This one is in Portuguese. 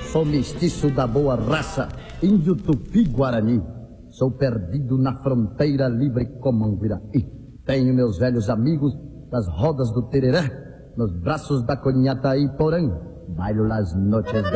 Sou mestiço da boa raça, índio tupi-guarani. Sou perdido na fronteira livre como um guiraí. Tenho meus velhos amigos das rodas do tereré, nos braços da Conhata e Porã. Bailo las noches de